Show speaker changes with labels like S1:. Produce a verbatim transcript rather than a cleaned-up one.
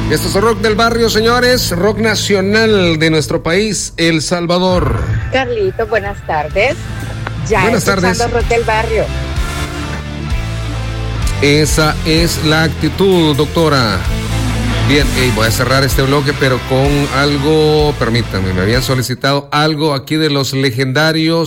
S1: Esto es Rock del Barrio, señores, rock nacional de nuestro país, El Salvador.
S2: Carlito, buenas tardes. Ya
S1: buenas tardes.
S2: Rock del Barrio.
S1: Esa es la actitud, doctora. Bien, hey, voy a cerrar este bloque, pero con algo, permítanme, me habían solicitado algo aquí de los legendarios